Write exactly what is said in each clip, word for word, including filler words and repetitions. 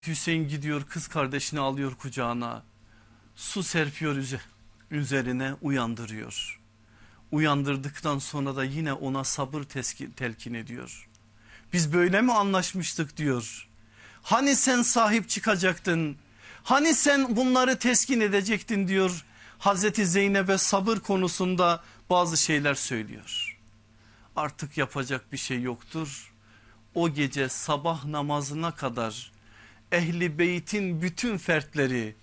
Hüseyin gidiyor, kız kardeşini alıyor kucağına, su serpiyor üzerine, uyandırıyor. Uyandırdıktan sonra da yine ona sabır telkin ediyor. Biz böyle mi anlaşmıştık diyor. Hani sen sahip çıkacaktın, hani sen bunları teskin edecektin diyor. Hazreti Zeynep'e sabır konusunda bazı şeyler söylüyor. Artık yapacak bir şey yoktur. O gece sabah namazına kadar Ehli Beyt'in bütün fertleri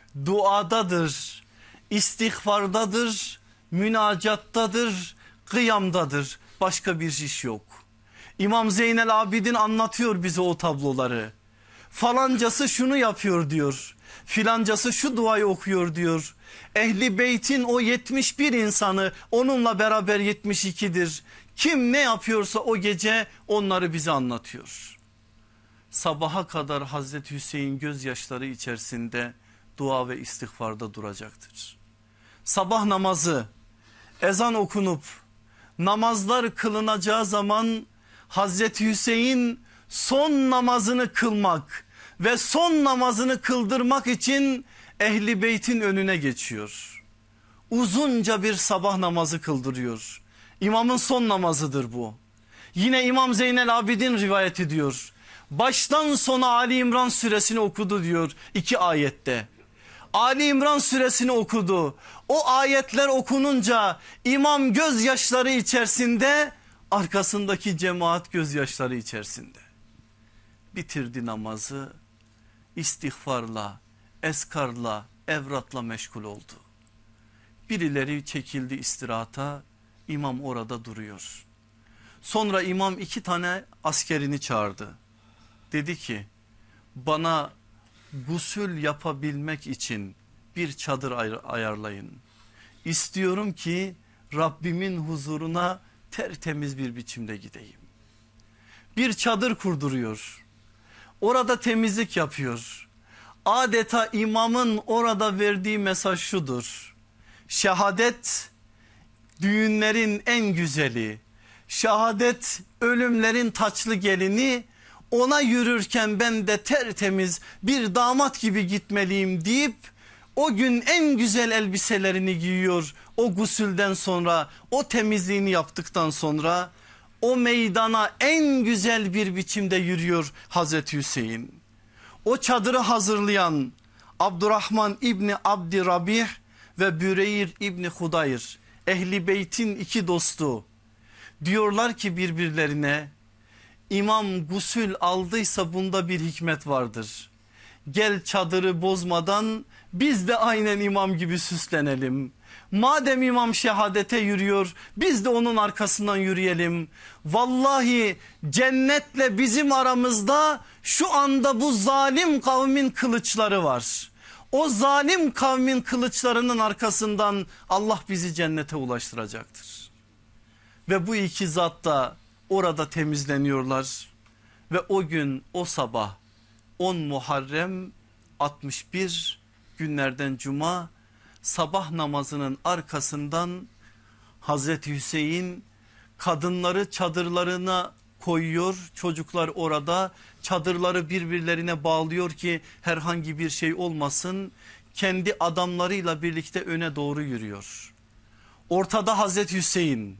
duadadır, istiğfardadır, münacattadır, kıyamdadır. Başka bir iş yok. İmam Zeynel Abidin anlatıyor bize o tabloları. Falancası şunu yapıyor diyor. Filancası şu duayı okuyor diyor. Ehli Beyt'in o yetmiş bir insanı, onunla beraber yetmiş ikidir. Kim ne yapıyorsa o gece onları bize anlatıyor. Sabaha kadar Hazreti Hüseyin gözyaşları içerisinde dua ve istiğfarda duracaktır. Sabah namazı, ezan okunup namazlar kılınacağı zaman Hazreti Hüseyin son namazını kılmak ve son namazını kıldırmak için Ehli Beyt'in önüne geçiyor. Uzunca bir sabah namazı kıldırıyor. İmamın son namazıdır bu. Yine İmam Zeynel Abidin rivayet ediyor. Baştan sona Ali İmran suresini okudu diyor iki ayette. Ali İmran suresini okudu. O ayetler okununca imam gözyaşları içerisinde, arkasındaki cemaat gözyaşları içerisinde. Bitirdi namazı, istiğfarla, eskarla, evratla meşgul oldu. Birileri çekildi istirahata, imam orada duruyor. Sonra imam iki tane askerini çağırdı. Dedi ki, bana gusül yapabilmek için bir çadır ayarlayın. İstiyorum ki Rabbimin huzuruna tertemiz bir biçimde gideyim. Bir çadır kurduruyor. Orada temizlik yapıyor. Adeta imamın orada verdiği mesaj şudur: şehadet düğünlerin en güzeli, şehadet ölümlerin taçlı gelini, ona yürürken ben de tertemiz bir damat gibi gitmeliyim deyip o gün en güzel elbiselerini giyiyor. O gusülden sonra, o temizliğini yaptıktan sonra o meydana en güzel bir biçimde yürüyor Hazreti Hüseyin. O çadırı hazırlayan Abdurrahman İbni Abdi Rabih ve Büreyr İbni Hudayr, Ehli Beyt'in iki dostu, diyorlar ki birbirlerine, İmam gusül aldıysa bunda bir hikmet vardır. Gel çadırı bozmadan biz de aynen imam gibi süslenelim. Madem imam şehadete yürüyor, biz de onun arkasından yürüyelim. Vallahi cennetle bizim aramızda şu anda bu zalim kavmin kılıçları var. O zalim kavmin kılıçlarının arkasından Allah bizi cennete ulaştıracaktır. Ve bu iki zat da orada temizleniyorlar ve o gün, o sabah on Muharrem altmış bir günlerden cuma, sabah namazının arkasından Hazreti Hüseyin kadınları çadırlarına koyuyor. Çocuklar orada, çadırları birbirlerine bağlıyor ki herhangi bir şey olmasın. Kendi adamlarıyla birlikte öne doğru yürüyor. Ortada Hazreti Hüseyin,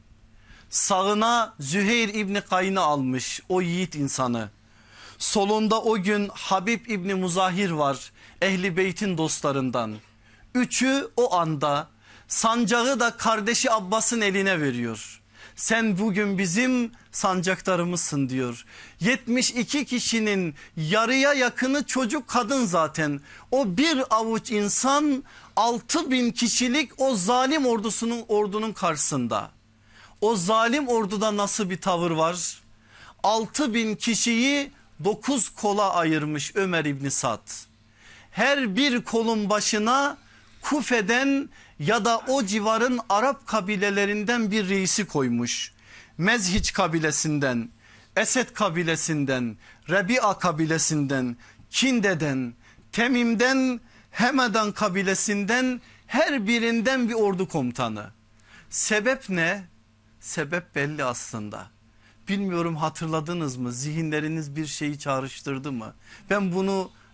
sağına Züheyr İbni Kayn'ı almış, o yiğit insanı. Solunda o gün Habib İbni Muzahir var, Ehli Beyt'in dostlarından. Üçü o anda sancağı da kardeşi Abbas'ın eline veriyor. Sen bugün bizim sancaktarımızsın diyor. yetmiş iki kişinin yarıya yakını çocuk, kadın zaten. O bir avuç insan altı bin kişilik o zalim ordusunun ordunun karşısında. O zalim orduda nasıl bir tavır var? altı bin kişiyi dokuz kola ayırmış Ömer İbni Sad. Her bir kolun başına Kufe'den ya da o civarın Arap kabilelerinden bir reisi koymuş. Mezhiç kabilesinden, Esed kabilesinden, Rebi'a kabilesinden, Kinde'den, Temim'den, Hemedan kabilesinden, her birinden bir ordu komutanı. Sebep ne? Sebep belli aslında. Bilmiyorum, hatırladınız mı? Zihinleriniz bir şeyi çağrıştırdı mı? Ben bunu